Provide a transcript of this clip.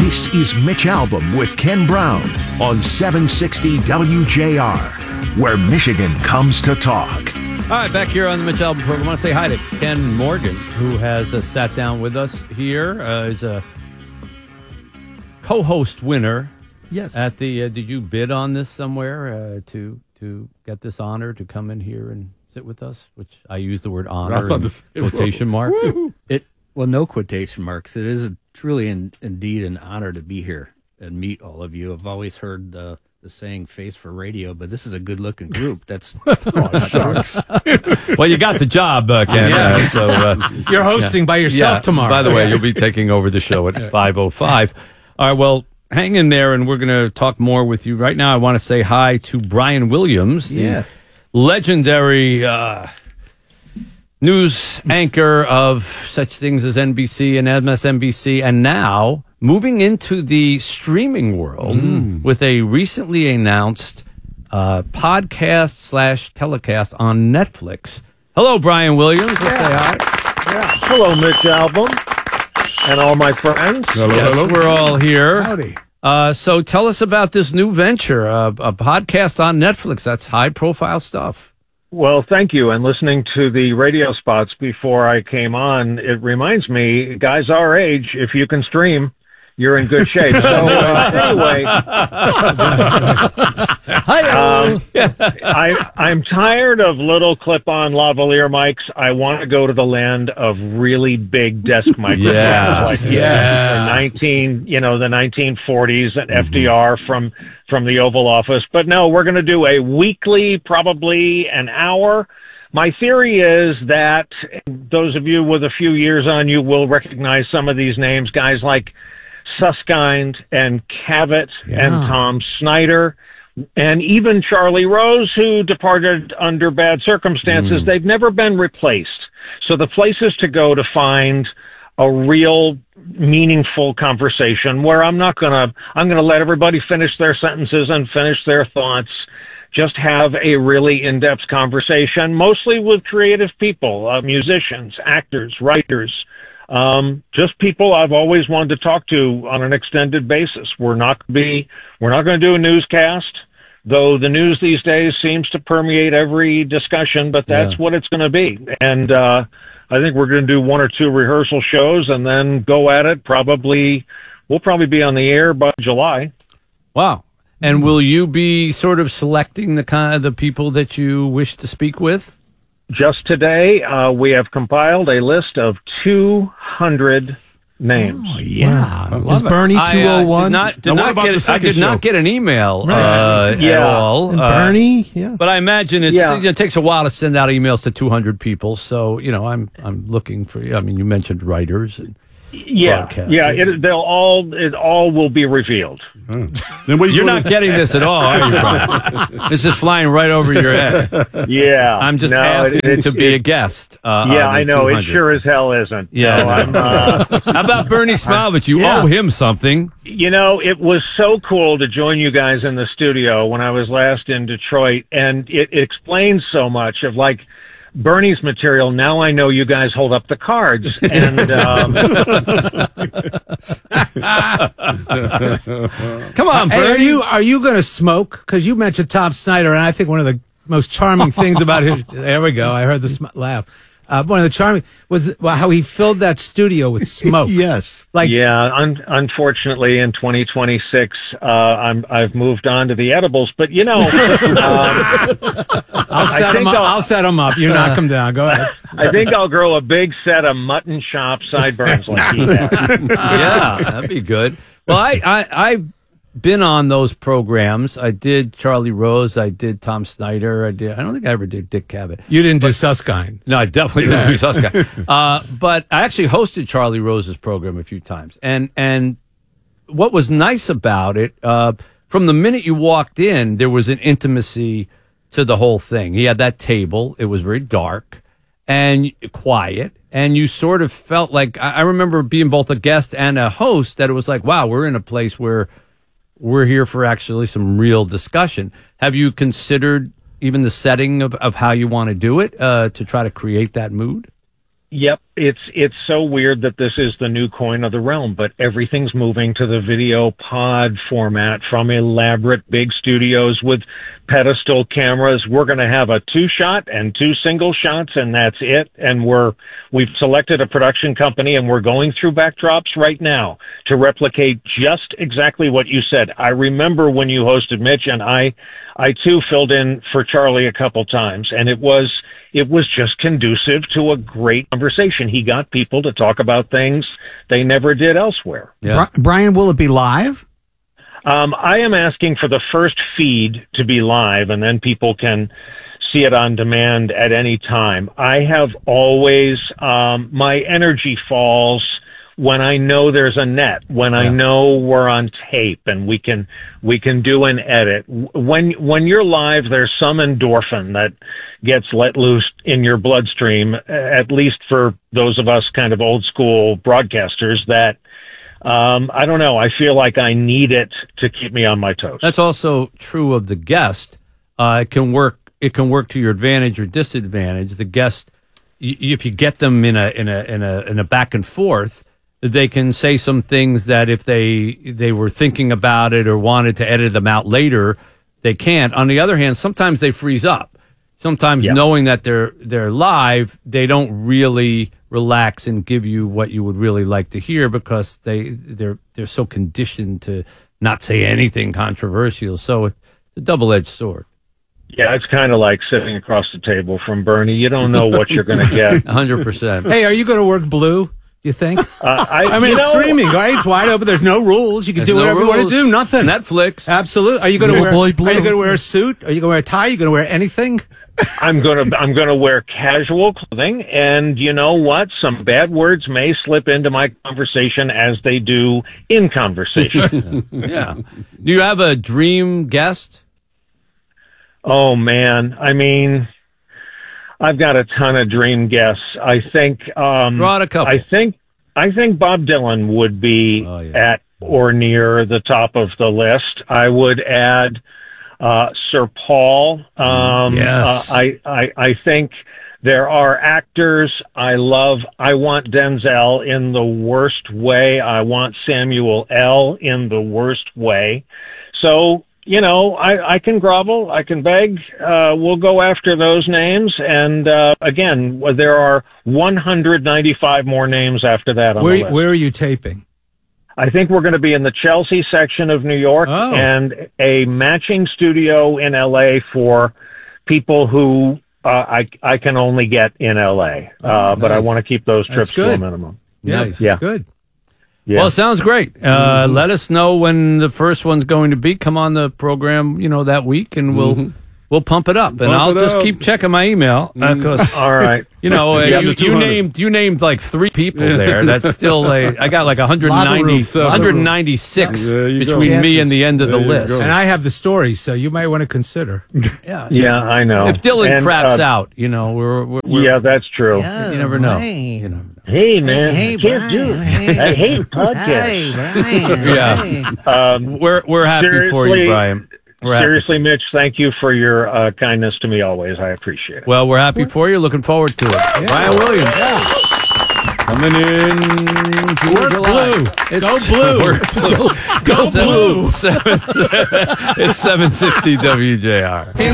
This is Mitch Albom with Ken Brown on 760 WJR, where Michigan comes to talk. All right, back here on the Mitch Albom program, I want to say hi to Ken Morgan, who has sat down with us here. Is a co-host winner. Yes. At the did you bid on this somewhere to get this honor to come in here and sit with us? Which I use the word honor in quotation mark. Well, no quotation marks. It is truly indeed an honor to be here and meet all of you. I've always heard the saying "face for radio," but this is a good-looking group. That's shucks. Well, you got the job, Ken. Yeah. So you're hosting by yourself tomorrow. By the way, you'll be taking over the show at 5:05. All right. Well, hang in there, and we're going to talk more with you. Right now, I want to say hi to Brian Williams, the legendary news anchor of such things as NBC and MSNBC, and now moving into the streaming world with a recently announced podcast/telecast on Netflix. Hello, Brian Williams. Let's say hi. Yeah. Hello, Mitch Albom, and all my friends. Hello. We're all here. Howdy. So tell us about this new venture, a podcast on Netflix. That's high-profile stuff. Well, thank you. And listening to the radio spots before I came on, it reminds me, guys our age, if you can stream, you're in good shape. So anyway, I'm tired of little clip-on lavalier mics. I want to go to the land of really big desk microphones, the 1940s and FDR from the Oval Office. But no, we're going to do a weekly, probably an hour. My theory is that those of you with a few years on you will recognize some of these names, guys like Susskind and Cavett and Tom Snyder, and even Charlie Rose, who departed under bad circumstances. They've never been replaced. So the places to go to find a real meaningful conversation where I'm going to let everybody finish their sentences and finish their thoughts, just have a really in-depth conversation, mostly with creative people, musicians, actors, writers, just people I've always wanted to talk to on an extended basis. We're not going to do a newscast, though the news these days seems to permeate every discussion, but that's what it's going to be. And I think we're going to do one or two rehearsal shows and then go at it. We'll probably be on the air by July. Wow. And will you be sort of selecting the people that you wish to speak with? Just today, we have compiled a list of 200 names. Oh, yeah. Wow. Is Bernie 201? I did not get an email at all. And Bernie, But I imagine it takes a while to send out emails to 200 people. So, I'm looking for, you mentioned writers and broadcasters. It all will be revealed. You're not getting this at all, are you, Brian? This is flying right over your head. Yeah. I'm just asking to be a guest. I know. 200. It sure as hell isn't. Yeah. So how about Bernie Smilovich? You owe him something. It was so cool to join you guys in the studio when I was last in Detroit, and it explains so much of Bernie's material. Now I know you guys hold up the cards. And come on, Bernie. Hey, are you going to smoke? Because you mentioned Tom Snyder, and I think one of the most charming things about him. There we go. I heard the laugh. One of the charming was how he filled that studio with smoke. Yes. Unfortunately, in 2026, I've moved on to the edibles. But I'll set him up. You knock him down. Go ahead. I think I'll grow a big set of mutton chop sideburns like he has. Yeah, that'd be good. Well, I've been on those programs. I did Charlie Rose. I did Tom Snyder. I don't think I ever did Dick Cavett. You didn't do Susskind. No, I definitely didn't do Susskind. But I actually hosted Charlie Rose's program a few times. And what was nice about it, from the minute you walked in, there was an intimacy to the whole thing. He had that table. It was very dark and quiet. And you sort of felt like, I remember being both a guest and a host, that it was like, wow, we're in a place where we're here for actually some real discussion. Have you considered even the setting of how you want to do it to try to create that mood? Yep. it's so weird that this is the new coin of the realm, but everything's moving to the video pod format from elaborate big studios with pedestal cameras. We're going to have a 2-shot and 2 single shots, and that's it. And we've selected a production company, and we're going through backdrops right now to replicate just exactly what you said. I remember when you hosted, Mitch, and I too filled in for Charlie a couple times, and it was just conducive to a great conversation. He got people to talk about things they never did elsewhere. Yeah. Brian, will it be live? I am asking for the first feed to be live, and then people can see it on demand at any time. I have always, my energy falls when I know there's a net, when I know we're on tape and we can do an edit. When you're live, there's some endorphin that gets let loose in your bloodstream, at least for those of us kind of old school broadcasters that, I don't know. I feel like I need it to keep me on my toes. That's also true of the guest. It can work to your advantage or disadvantage. The guest, if you get them in a back and forth, they can say some things that if they were thinking about it or wanted to edit them out later, they can't. On the other hand, sometimes they freeze up. Sometimes knowing that they're live, they don't really relax and give you what you would really like to hear because they're so conditioned to not say anything controversial. So it's a double-edged sword. Yeah, it's kind of like sitting across the table from Bernie. You don't know what you're going to get. 100%. Hey, are you going to work Blue? You think? I mean, it's streaming, right? It's wide open. There's no rules. You can do whatever you want to do. Nothing. Netflix. Absolutely. Are you going to wear a suit? Are you going to wear a tie? Are you going to wear anything? I'm gonna wear casual clothing, and you know what? Some bad words may slip into my conversation as they do in conversation. Yeah. Do you have a dream guest? Oh man, I mean, I've got a ton of dream guests. I think Brought a couple. I think Bob Dylan would be at or near the top of the list. I would add Sir Paul. Yes. I think there are actors I love. I want Denzel in the worst way. I want Samuel L. in the worst way. So, you know, I can grovel. I can beg. We'll go after those names. And, again, there are 195 more names after that on the list. Where are you taping? I think we're going to be in the Chelsea section of New York and a matching studio in L.A. for people who I can only get in L.A. But I want to keep those trips to a minimum. Nice. Yeah. Good. Yeah. Well, it sounds great. Let us know when the first one's going to be. Come on the program, that week, and we'll pump it up. And I'll just keep checking my email because all right. you named like 3 people there. That's still I got like 196 between me and the end of the list. And I have the stories, so you might want to consider. Yeah, I know. If Dylan craps out, we're yeah, that's true. You never know. Hey man, I can't do it. I hate podcasts. We're happy for you, Brian. Seriously, Mitch, thank you for your kindness to me always. I appreciate it. Well, we're happy for you. Looking forward to it. Yeah. Brian Williams. Coming in. Work Blue. Go Blue. Work Blue. Go Blue. It's 760 WJR.